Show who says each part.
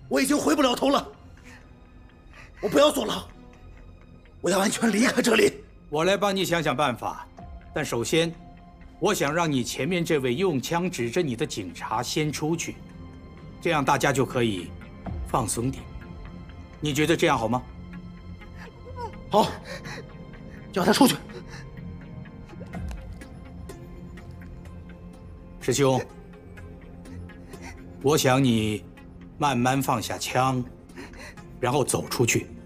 Speaker 1: 我已经回不了头了。我不要坐牢，我要安全离开这里。
Speaker 2: 我来帮你想想办法，但首先，我想让你前面这位用枪指着你的警察先出去，这样大家就可以放松点。你觉得这样好吗？
Speaker 1: 好，叫他出去。
Speaker 2: 师兄，我想你慢慢放下枪，然后走出去。